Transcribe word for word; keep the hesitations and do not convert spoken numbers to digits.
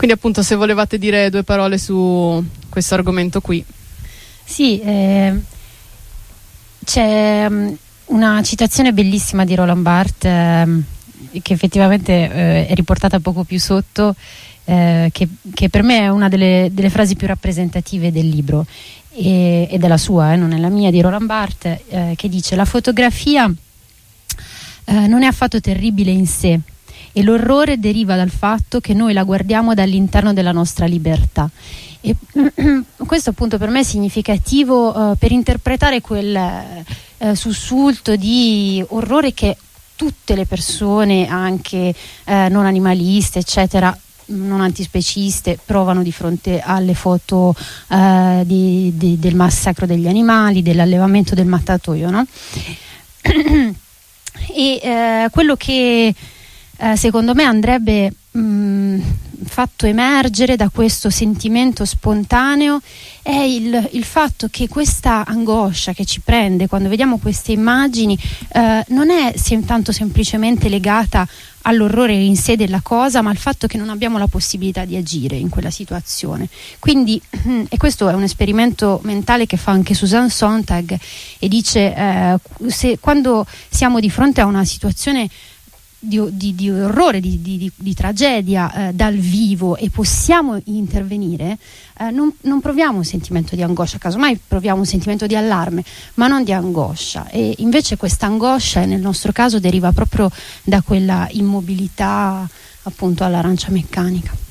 Quindi appunto, se volevate dire due parole su questo argomento qui. Sì, eh, c'è um, una citazione bellissima di Roland Barthes eh, che effettivamente eh, è riportata poco più sotto, eh, che, che per me è una delle, delle frasi più rappresentative del libro, e, ed è la sua, eh, non è la mia, di Roland Barthes, eh, che dice: la fotografia eh, non è affatto terribile in sé, e l'orrore deriva dal fatto che noi la guardiamo dall'interno della nostra libertà. E questo appunto per me è significativo uh, per interpretare quel uh, sussulto di orrore che tutte le persone, anche uh, non animaliste eccetera, non antispeciste, provano di fronte alle foto uh, di, di, del massacro degli animali, dell'allevamento del mattatoio, no? E uh, quello che Uh, secondo me andrebbe mh, fatto emergere da questo sentimento spontaneo è il, il fatto che questa angoscia che ci prende quando vediamo queste immagini uh, non è sem- tanto semplicemente legata all'orrore in sé della cosa, ma al fatto che non abbiamo la possibilità di agire in quella situazione. Quindi, e questo è un esperimento mentale che fa anche Susan Sontag, e dice eh, se, quando siamo di fronte a una situazione Di, di, di orrore, di, di, di tragedia eh, dal vivo, e possiamo intervenire, eh, non, non proviamo un sentimento di angoscia, casomai proviamo un sentimento di allarme, ma non di angoscia. E invece questa angoscia nel nostro caso deriva proprio da quella immobilità, appunto, all'arancia meccanica.